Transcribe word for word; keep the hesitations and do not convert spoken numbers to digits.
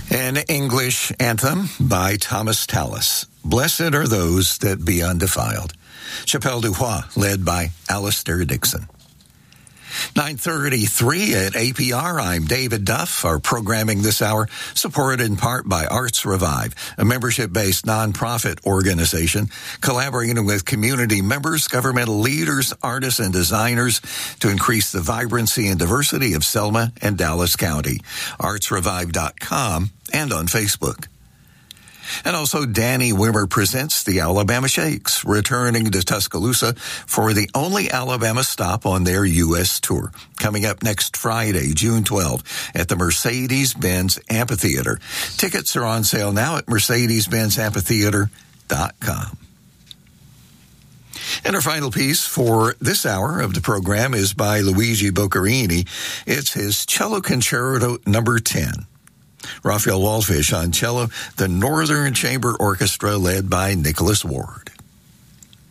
An English anthem by Thomas Tallis. Blessed are those that be undefiled. Chapelle du Roi, led by Alistair Dixon. nine thirty-three at A P R. I'm David Duff. Our programming this hour supported in part by Arts Revive, a membership-based nonprofit organization collaborating with community members, governmental leaders, artists, and designers to increase the vibrancy and diversity of Selma and Dallas County. arts revive dot com and on Facebook. And also, Danny Wimmer presents the Alabama Shakes, returning to Tuscaloosa for the only Alabama stop on their U S tour, coming up next Friday, June twelfth, at the Mercedes-Benz Amphitheater. Tickets are on sale now at mercedes benz amphitheater dot com. And our final piece for this hour of the program is by Luigi Boccherini. It's his Cello Concerto number ten. Raphael Wallfish on cello, the Northern Chamber Orchestra led by Nicholas Ward.